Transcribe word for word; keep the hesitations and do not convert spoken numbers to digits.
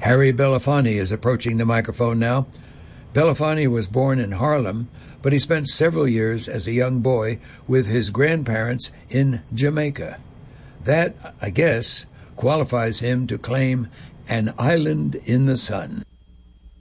Harry Belafonte is approaching the microphone now. Belafonte was born in Harlem, but he spent several years as a young boy with his grandparents in Jamaica. That, I guess, qualifies him to claim an island in the sun.